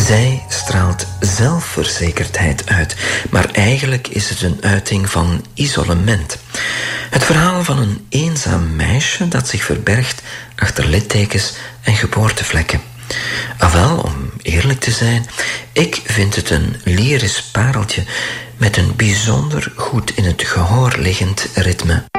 Zij straalt zelfverzekerdheid uit, maar eigenlijk is het een uiting van isolement. Het verhaal van een eenzaam meisje dat zich verbergt achter littekens en geboortevlekken. Wel, om eerlijk te zijn, ik vind het een lyrisch pareltje met een bijzonder goed in het gehoor liggend ritme.